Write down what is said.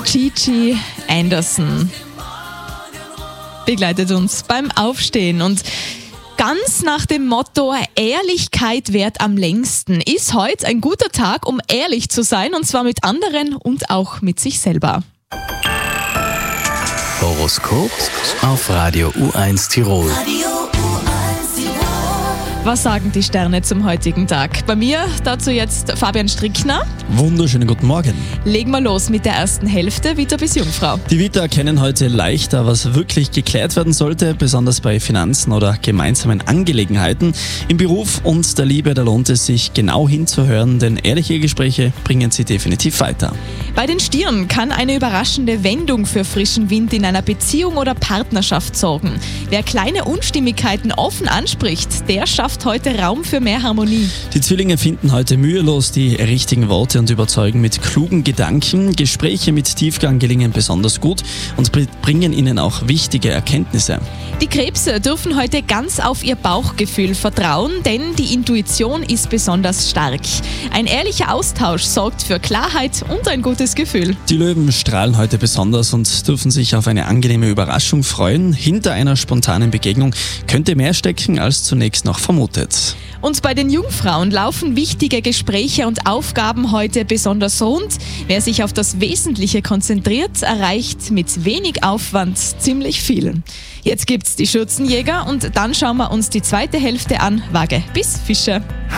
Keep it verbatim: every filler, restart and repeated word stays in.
Gigi Anderson begleitet uns beim Aufstehen und ganz nach dem Motto Ehrlichkeit währt am längsten ist heute ein guter Tag, um ehrlich zu sein, und zwar mit anderen und auch mit sich selber. Horoskop auf Radio U eins Tirol. Was sagen die Sterne zum heutigen Tag? Bei mir dazu jetzt Fabian Strickner. Wunderschönen guten Morgen. Legen wir los mit der ersten Hälfte, Vita bis Jungfrau. Die Vita erkennen heute leichter, was wirklich geklärt werden sollte, besonders bei Finanzen oder gemeinsamen Angelegenheiten. Im Beruf und der Liebe, da lohnt es sich genau hinzuhören, denn ehrliche Gespräche bringen sie definitiv weiter. Bei den Stieren kann eine überraschende Wendung für frischen Wind in einer Beziehung oder Partnerschaft sorgen. Wer kleine Unstimmigkeiten offen anspricht, der schafft heute Raum für mehr Harmonie. Die Zwillinge finden heute mühelos die richtigen Worte und überzeugen mit klugen Gedanken. Gespräche mit Tiefgang gelingen besonders gut und bringen ihnen auch wichtige Erkenntnisse. Die Krebse dürfen heute ganz auf ihr Bauchgefühl vertrauen, denn die Intuition ist besonders stark. Ein ehrlicher Austausch sorgt für Klarheit und ein gutes Gefühl. Die Löwen strahlen heute besonders und dürfen sich auf eine angenehme Überraschung freuen. Hinter einer spontanen Begegnung könnte mehr stecken als zunächst noch vermutet. Und bei den Jungfrauen laufen wichtige Gespräche und Aufgaben heute besonders rund. Wer sich auf das Wesentliche konzentriert, erreicht mit wenig Aufwand ziemlich viel. Jetzt gibt's die Schürzenjäger und dann schauen wir uns die zweite Hälfte an, Waage bis Fische.